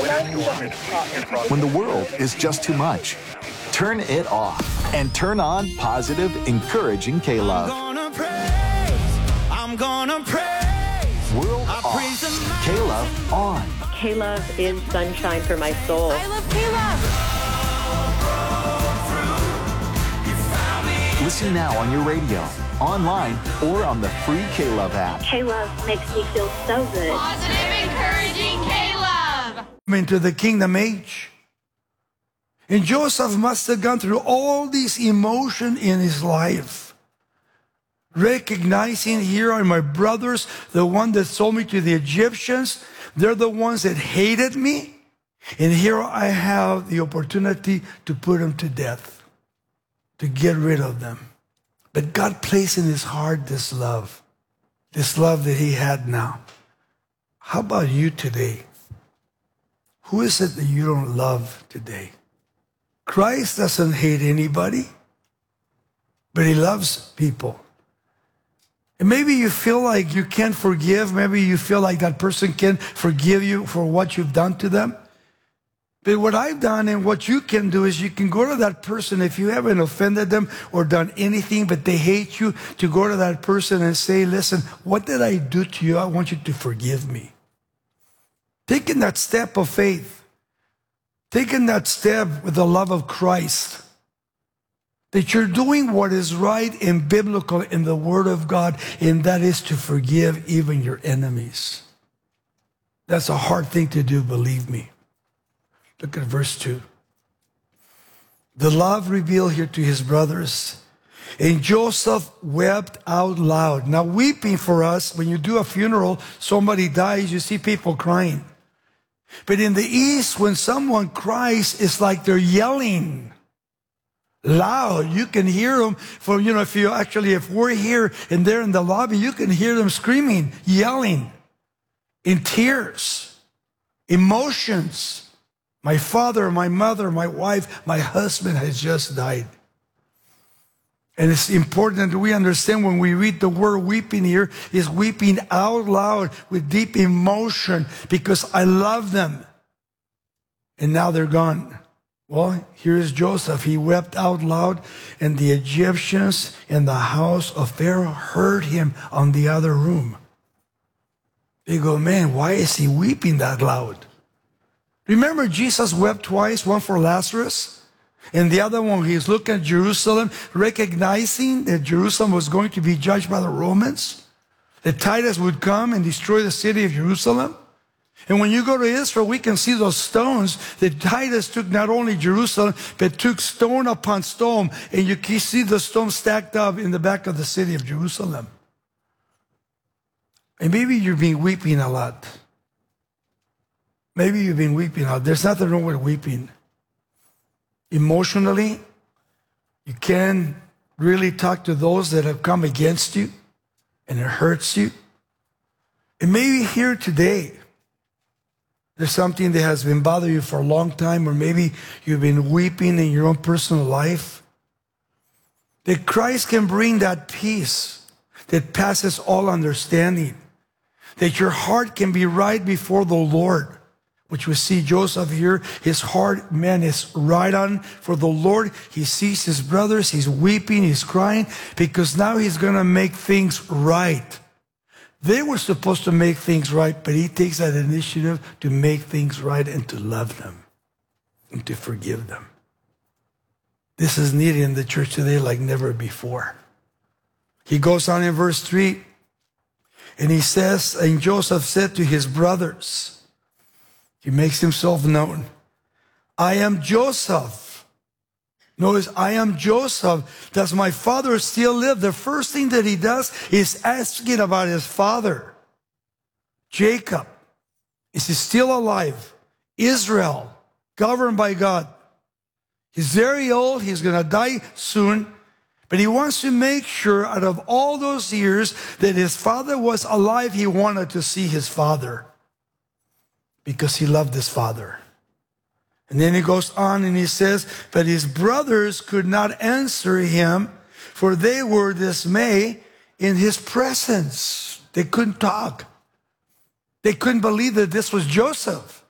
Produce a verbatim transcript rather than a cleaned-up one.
When the world is just too much, turn it off and turn on positive, encouraging K-Love. I'm gonna praise, I'm gonna praise. World off, K-Love on. K-Love is sunshine for my soul. I love K-Love. Listen now on your radio, online, or on the free K-Love app. K-Love makes me feel so good. Positive, encouraging K-Love. Into the kingdom age. And Joseph must have gone through all these emotion in his life. Recognizing, here are my brothers, the one that sold me to the Egyptians. They're the ones that hated me. And here I have the opportunity to put them to death, to get rid of them. But God placed in his heart this love, this love that he had now. How about you today? Who is it that you don't love today? Christ doesn't hate anybody, but he loves people. And maybe you feel like you can't forgive. Maybe you feel like that person can't forgive you for what you've done to them. But what I've done and what you can do is you can go to that person if you haven't offended them or done anything, but they hate you, to go to that person and say, listen, what did I do to you? I want you to forgive me. Taking that step of faith, taking that step with the love of Christ, that you're doing what is right and biblical in the Word of God, and that is to forgive even your enemies. That's a hard thing to do, believe me. Look at verse two. The love revealed here to his brothers. And Joseph wept out loud. Now, weeping for us, when you do a funeral, somebody dies, you see people crying. But in the East, when someone cries, it's like they're yelling loud. You can hear them from, you know, if you actually, if we're here and they're in the lobby, you can hear them screaming, yelling, in tears, emotions. My father, my mother, my wife, my husband has just died. And it's important that we understand when we read the word weeping here, is weeping out loud with deep emotion because I love them. And now they're gone. Well, here's Joseph. He wept out loud, and the Egyptians in the house of Pharaoh heard him on the other room. They go, man, why is he weeping that loud? Remember, Jesus wept twice, one for Lazarus, and the other one, he's looking at Jerusalem, recognizing that Jerusalem was going to be judged by the Romans, that Titus would come and destroy the city of Jerusalem. And when you go to Israel, we can see those stones that Titus took not only Jerusalem, but took stone upon stone, and you can see the stones stacked up in the back of the city of Jerusalem. And maybe you've been weeping a lot. Maybe you've been weeping out. There's nothing wrong with weeping. Emotionally, you can really talk to those that have come against you, and it hurts you. And maybe here today, there's something that has been bothering you for a long time, or maybe you've been weeping in your own personal life. That Christ can bring that peace that passes all understanding. That your heart can be right before the Lord. Which we see Joseph here, his heart, man, is right on for the Lord. He sees his brothers, he's weeping, he's crying, because now he's going to make things right. They were supposed to make things right, but he takes that initiative to make things right and to love them and to forgive them. This is needed in the church today like never before. He goes on in verse three, and he says, and Joseph said to his brothers, he makes himself known. I am Joseph. Notice, I am Joseph. Does my father still live? The first thing that he does is asking about his father. Jacob, is he still alive? Israel, governed by God. He's very old. He's going to die soon. But he wants to make sure out of all those years that his father was alive, he wanted to see his father. Because he loved his father. And then he goes on and he says, but his brothers could not answer him, for they were dismayed in his presence. They couldn't talk. They couldn't believe that this was Joseph.